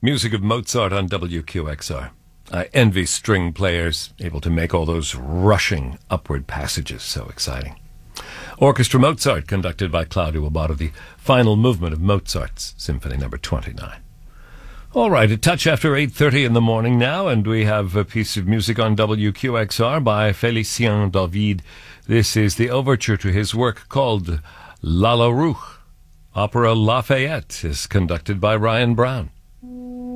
Music of Mozart on WQXR. I envy string players able to make all those rushing upward passages so exciting. Orchestra Mozart, conducted by Claudio Abbado, the final movement of Mozart's Symphony No. 29. All right, a touch after 8:30 in the morning now, and we have a piece of music on WQXR by Félicien David. This is the overture to his work called La Rouge. Opera Lafayette is conducted by Ryan Brown.